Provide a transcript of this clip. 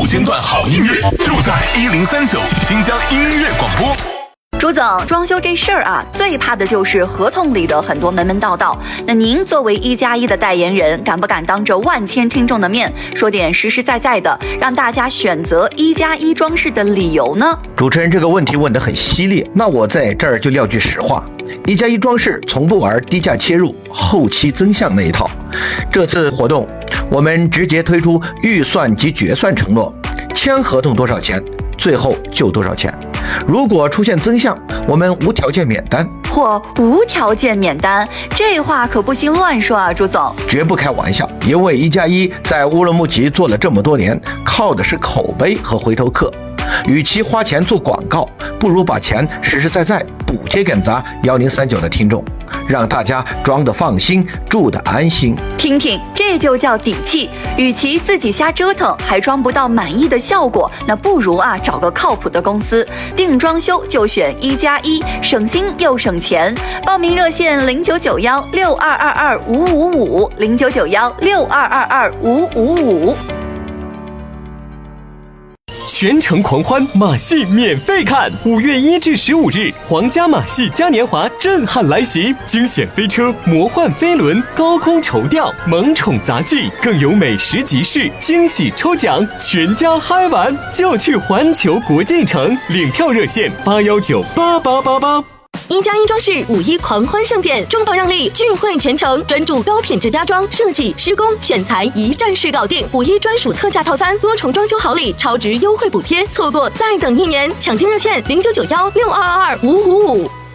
间断好音乐，就在1039新疆音乐广播。 朱总，装修这事儿啊，最怕的就是合同里的很多门门道道。那您作为1+1的代言人，敢不敢当着万千听众的面说点实实在在的，让大家选择1+1装饰的理由呢？ 主持人这个问题问得很犀利，那我在这儿就撂句实话，1+1装饰从不玩低价切入、后期增项那一套。这次活动，我们直接推出预算及决算承诺，签合同多少钱，最后就多少钱。如果出现增项，我们无条件免单。 或无条件免单，这话可不行乱说啊，朱总。 绝不开玩笑，因为1+1在乌鲁木齐做了这么多年，靠的是口碑和回头客。与其花钱做广告，不如把钱实实在在补贴给咱1039的听众，让大家装得放心，住得安心。 听听，这就叫底气。与其自己瞎折腾，还装不到满意的效果，那不如找个靠谱的公司，定装修就选1+1，省心又省钱。报名热线0991-6222-555，0991-6222-555。 全程狂欢马戏免费看，5月1至15日，皇家马戏嘉年华震撼来袭，惊险飞车、魔幻飞轮、高空绸吊、萌宠杂技，更有美食集市、惊喜抽奖，全家嗨玩就去环球国际城，领票热线8198888。 1+1装饰5·1狂欢盛典，重磅让利，聚会全程，专注高品质家装设计、施工、选材，一站式搞定。5·1专属特价套餐，多重装修好礼，超值优惠补贴，错过再等1年。抢订热线0991-6222-555。